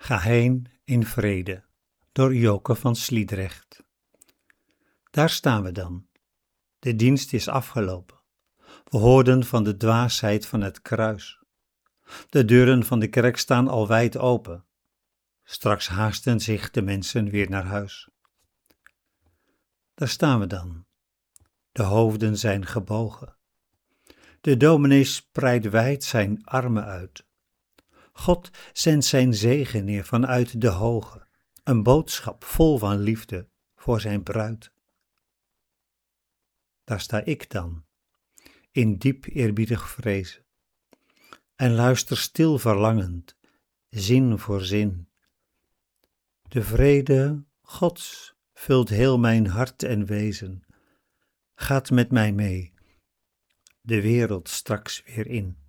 Ga heen in vrede, door Joke van Sliedrecht. Daar staan we dan. De dienst is afgelopen. We hoorden van de dwaasheid van het kruis. De deuren van de kerk staan al wijd open. Straks haasten zich de mensen weer naar huis. Daar staan we dan. De hoofden zijn gebogen. De dominee spreidt wijd zijn armen uit. God zendt zijn zegen neer vanuit de hoge, een boodschap vol van liefde voor zijn bruid. Daar sta ik dan, in diep eerbiedig vrezen, en luister stil verlangend, zin voor zin. De vrede Gods vult heel mijn hart en wezen, gaat met mij mee, de wereld straks weer in.